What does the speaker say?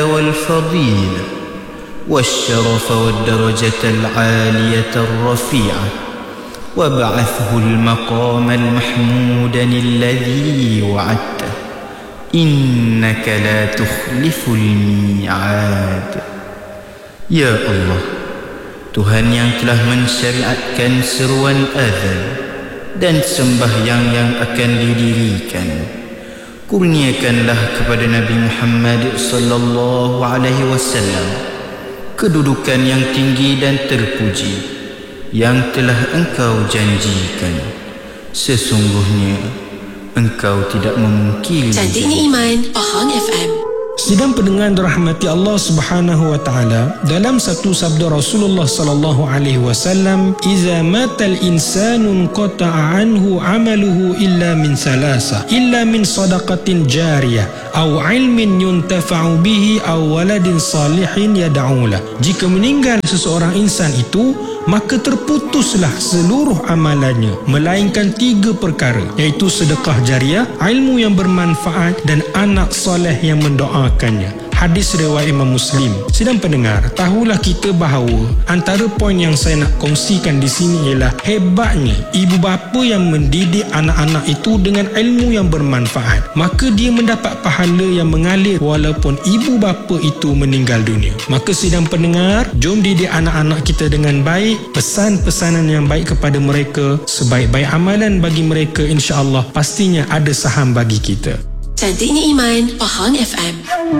والفضيلة والشرف والدرجة العالية الرفيعة وابعثه المقام المحمود الذي وعدته إنك لا تخلف الميعاد. Ya Allah, Tuhan yang telah mensyariatkan seruan azan dan sembahyang yang akan didirikan, kurniakanlah kepada Nabi Muhammad sallallahu alaihi wasallam kedudukan yang tinggi dan terpuji yang telah Engkau janjikan. Sesungguhnya Engkau tidak memungkiri. Cantiknya Iman, Pahang FM. Sidang pendengar dirahmati Allah Subhanahu wa taala, dalam satu sabda Rasulullah sallallahu alaihi wasallam, "Iza matal insanu qata'a anhu 'amaluhu illa min salasa, illa min sadaqatin jariyah aw 'ilmin yuntafa'u bihi aw waladin salihin yad'u lah." Jika meninggal seseorang insan itu, maka terputuslah seluruh amalannya melainkan 3 perkara, iaitu sedekah jariah, ilmu yang bermanfaat dan anak soleh yang mendoakannya. Hadis riwayat Imam Muslim. Sidang pendengar, tahulah kita bahawa antara poin yang saya nak kongsikan di sini ialah hebatnya ibu bapa yang mendidik anak-anak itu dengan ilmu yang bermanfaat, maka dia mendapat pahala yang mengalir walaupun ibu bapa itu meninggal dunia. Maka sidang pendengar, jom didik anak-anak kita dengan baik, pesan-pesanan yang baik kepada mereka, sebaik-baik amalan bagi mereka, insya-Allah pastinya ada saham bagi kita. Cantiknya Iman, Pahang FM.